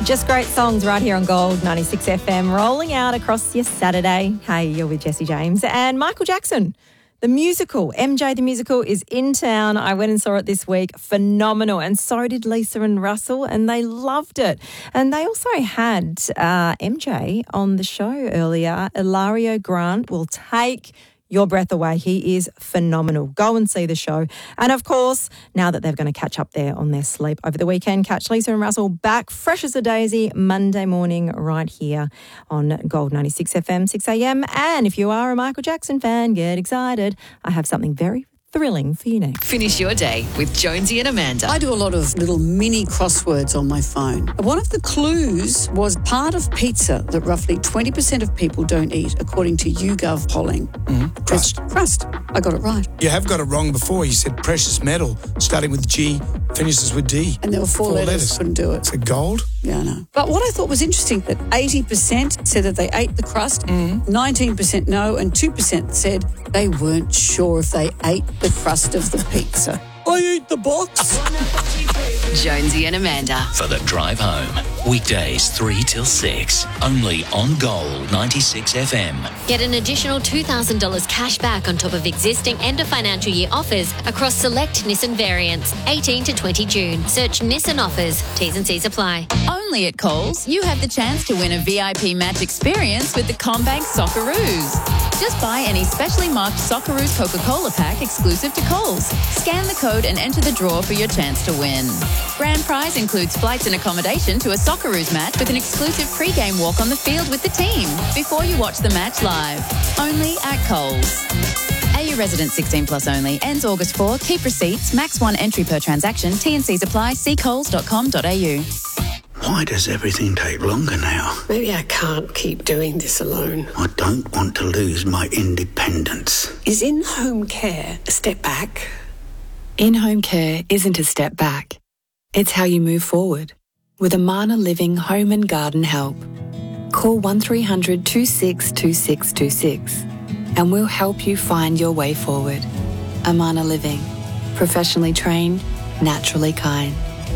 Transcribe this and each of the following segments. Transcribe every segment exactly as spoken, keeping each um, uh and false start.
Just great songs right here on Gold ninety-six F M, rolling out across your Saturday. Hey, you're with Jesse James. And Michael Jackson, the musical, M J the musical, is in town. I went and saw it this week. Phenomenal. And so did Lisa and Russell, and they loved it. And they also had uh, M J on the show earlier. Ilario Grant will take your breath away. He is phenomenal. Go and see the show. And of course, now that they're going to catch up there on their sleep over the weekend, catch Lisa and Russell back fresh as a daisy Monday morning right here on Gold ninety-six F M, six a m. And if you are a Michael Jackson fan, get excited. I have something very thrilling for you next. Finish your day with Jonesy and Amanda. I do a lot of little mini crosswords on my phone. One of the clues was part of pizza that roughly twenty percent of people don't eat, according to YouGov polling. Mm, crust. Crust. I got it right. You have got it wrong before. You said precious metal, starting with G, finishes with D. And there were four, four letters. letters. Couldn't do it. Is it gold? Yeah, I know. But what I thought was interesting, that eighty percent said that they ate the crust, Mm. nineteen percent no, and two percent said they weren't sure if they ate the crust of the pizza. I eat the box. Jonesy and Amanda. For the drive home. Weekdays three till six. Only on Gold ninety-six F M. Get an additional two thousand dollars cash back on top of existing end of financial year offers across select Nissan variants. eighteen to twenty June. Search Nissan offers. T's and C's apply. Only at Coles, you have the chance to win a V I P match experience with the CommBank Socceroos. Just buy any specially marked Socceroos Coca-Cola pack exclusive to Coles. Scan the code and enter the draw for your chance to win. Grand prize includes flights and accommodation to a Socceroos match with an exclusive pre-game walk on the field with the team before you watch the match live. Only at Coles. A U resident sixteen plus only. Ends August fourth. Keep receipts. Max one entry per transaction. T and C's apply. See coles dot com dot a u. Why does everything take longer now? Maybe I can't keep doing this alone. I don't want to lose my independence. Is in-home care a step back? In-home care isn't a step back. It's how you move forward. With Amana Living Home and Garden Help. Call one three hundred two six two six two six and we'll help you find your way forward. Amana Living. Professionally trained, naturally kind.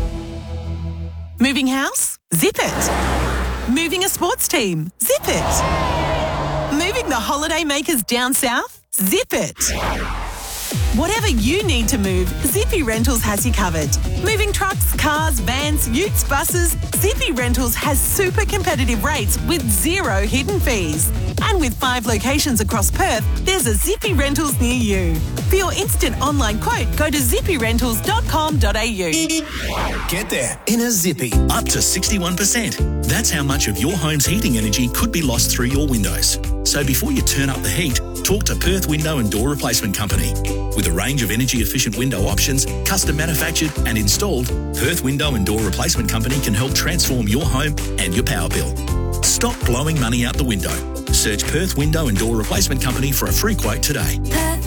Moving house? Zip it. Moving a sports team? Zip it. Moving the holiday makers down south? Zip it. Whatever you need to move, Zippy Rentals has you covered. Moving trucks, cars, vans, utes, buses, Zippy Rentals has super competitive rates with zero hidden fees. And with five locations across Perth, there's a Zippy Rentals near you. For your instant online quote, go to zippy rentals dot com dot a u. Get there in a Zippy. Up to sixty-one percent. That's how much of your home's heating energy could be lost through your windows. So before you turn up the heat, talk to Perth Window and Door Replacement Company. With a range of energy-efficient window options, custom manufactured and installed, Perth Window and Door Replacement Company can help transform your home and your power bill. Stop blowing money out the window. Search Perth Window and Door Replacement Company for a free quote today.